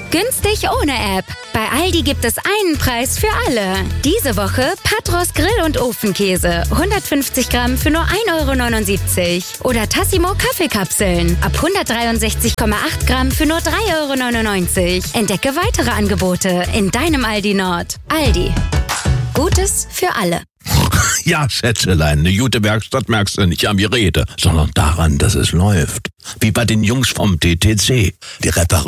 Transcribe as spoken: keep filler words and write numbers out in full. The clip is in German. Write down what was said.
Günstig ohne App. Bei Aldi gibt es einen Preis für alle. Diese Woche Patros Grill- und Ofenkäse. hundertfünfzig Gramm für nur ein Euro neunundsiebzig. Oder Tassimo Kaffeekapseln. Ab hundertdreiundsechzig Komma acht Gramm für nur drei Euro neunundneunzig. Entdecke weitere Angebote in deinem Aldi Nord. Aldi. Gutes für alle. Ja, Schätzelein, eine gute Werkstatt merkst du nicht an die Rede, sondern daran, dass es läuft. Wie bei den Jungs vom T T C. Die reparieren